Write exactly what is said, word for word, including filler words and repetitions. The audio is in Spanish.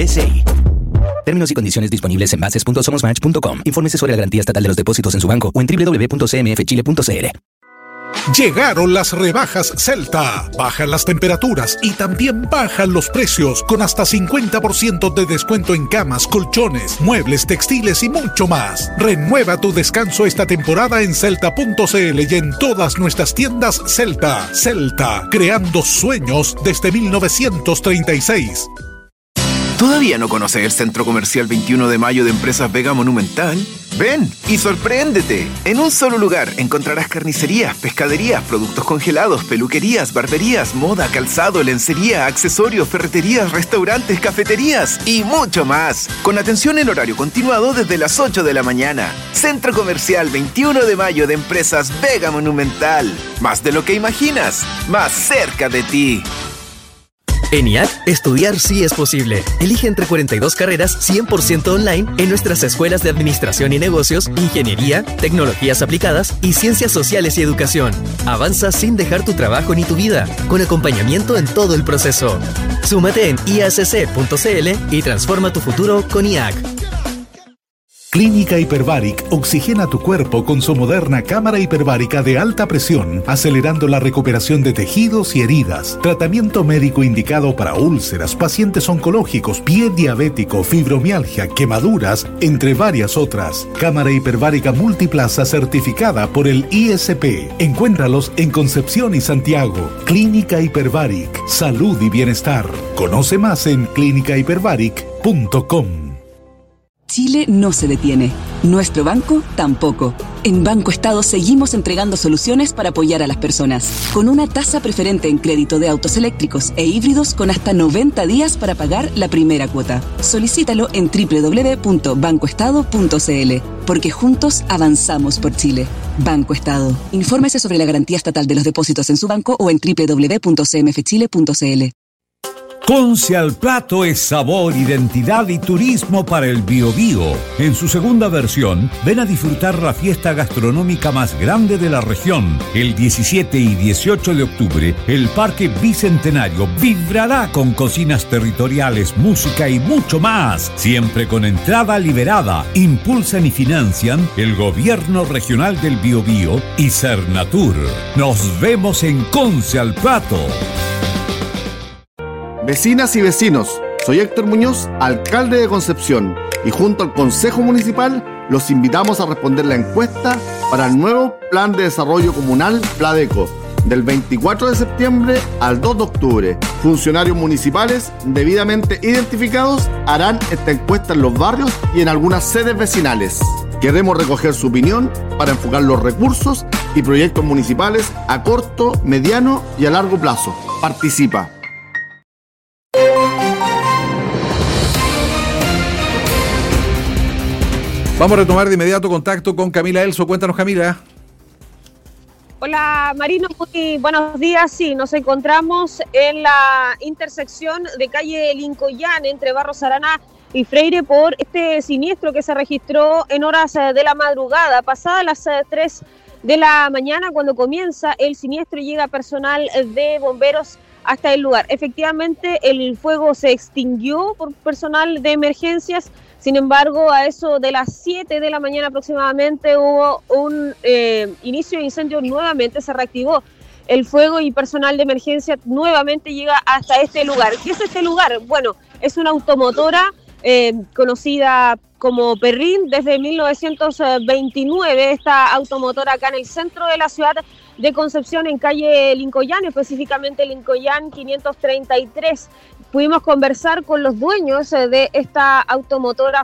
S I. Términos y condiciones disponibles en bases punto somos match punto com. Infórmese sobre la garantía estatal de los depósitos en su banco o en doble u doble u doble u punto c m f chile punto c l. Llegaron las rebajas Celta. Bajan las temperaturas y también bajan los precios con hasta cincuenta por ciento de descuento en camas, colchones, muebles, textiles y mucho más. Renueva tu descanso esta temporada en celta punto c l y en todas nuestras tiendas Celta. Celta, creando sueños desde mil novecientos treinta y seis. ¿Todavía no conoces el Centro Comercial veintiuno de mayo de Empresas Vega Monumental? Ven y sorpréndete. En un solo lugar encontrarás carnicerías, pescaderías, productos congelados, peluquerías, barberías, moda, calzado, lencería, accesorios, ferreterías, restaurantes, cafeterías y mucho más. Con atención en horario continuado desde las ocho de la mañana. Centro Comercial veintiuno de mayo de Empresas Vega Monumental. Más de lo que imaginas, más cerca de ti. En I A C, estudiar sí es posible. Elige entre cuarenta y dos carreras cien por ciento online en nuestras escuelas de Administración y Negocios, Ingeniería, Tecnologías Aplicadas y Ciencias Sociales y Educación. Avanza sin dejar tu trabajo ni tu vida, con acompañamiento en todo el proceso. Súmate en i a c c punto c l y transforma tu futuro con I A C. Clínica Hyperbaric oxigena tu cuerpo con su moderna cámara hiperbárica de alta presión, acelerando la recuperación de tejidos y heridas. Tratamiento médico indicado para úlceras, pacientes oncológicos, pie diabético, fibromialgia, quemaduras, entre varias otras. Cámara hiperbárica multiplaza certificada por el I S P. Encuéntralos en Concepción y Santiago. Clínica Hyperbaric, salud y bienestar. Conoce más en clínica hyperbaric punto com. Chile no se detiene. Nuestro banco tampoco. En Banco Estado seguimos entregando soluciones para apoyar a las personas. Con una tasa preferente en crédito de autos eléctricos e híbridos con hasta noventa días para pagar la primera cuota. Solicítalo en doble u doble u doble u punto banco estado punto c l. Porque juntos avanzamos por Chile. Banco Estado. Infórmese sobre la garantía estatal de los depósitos en su banco o en doble u doble u doble u punto c m f chile punto c l. Conce al Plato es sabor, identidad y turismo para el Biobío. En su segunda versión, ven a disfrutar la fiesta gastronómica más grande de la región. El diecisiete y dieciocho de octubre, el Parque Bicentenario vibrará con cocinas territoriales, música y mucho más. Siempre con entrada liberada. Impulsan y financian el Gobierno Regional del Biobío y Cernatur. Nos vemos en Conce al Plato. Vecinas y vecinos, soy Héctor Muñoz, alcalde de Concepción, y junto al Consejo Municipal los invitamos a responder la encuesta para el nuevo Plan de Desarrollo Comunal Pladeco, del veinticuatro de septiembre al dos de octubre. Funcionarios municipales debidamente identificados harán esta encuesta en los barrios y en algunas sedes vecinales. Queremos recoger su opinión para enfocar los recursos y proyectos municipales a corto, mediano y a largo plazo. Participa. Vamos a retomar de inmediato contacto con Camila Elso. Cuéntanos, Camila. Hola, Marino. Muy buenos días. Sí, nos encontramos en la intersección de calle Lincoyán entre Barros Arana y Freire por este siniestro que se registró en horas de la madrugada, pasadas las tres de la mañana, cuando comienza el siniestro y llega personal de bomberos hasta el lugar. Efectivamente, el fuego se extinguió por personal de emergencias. Sin embargo, a eso de las siete de la mañana aproximadamente hubo un eh, inicio de incendio, nuevamente se reactivó el fuego y personal de emergencia nuevamente llega hasta este lugar. ¿Qué es este lugar? Bueno, es una automotora eh, conocida como Perrin desde mil novecientos veintinueve, esta automotora acá en el centro de la ciudad de Concepción, en calle Lincoyán, específicamente Lincoyán quinientos treinta y tres. Pudimos conversar con los dueños de esta automotora